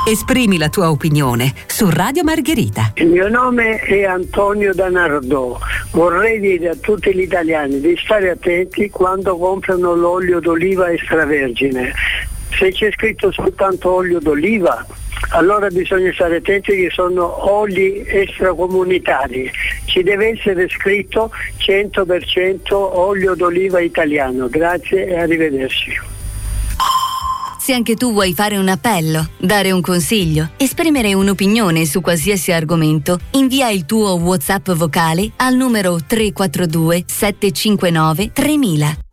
Esprimi la tua opinione su Radio Margherita. Il mio nome è Antonio Danardò. Vorrei dire a tutti gli italiani di stare attenti quando comprano l'olio d'oliva extravergine. Se c'è scritto soltanto olio d'oliva, allora bisogna stare attenti che sono oli extracomunitari. Ci deve essere scritto 100% olio d'oliva italiano. Grazie e arrivederci. Se anche tu vuoi fare un appello, dare un consiglio, esprimere un'opinione su qualsiasi argomento, invia il tuo WhatsApp vocale al numero 342 759 3000.